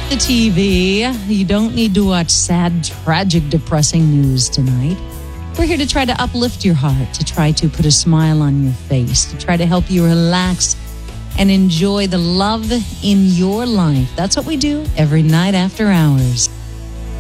The TV. You don't need to watch sad, tragic, depressing news tonight. We're here to try to uplift your heart, to try to put a smile on your face, to try to help you relax and enjoy the love in your life. That's what we do every night after hours.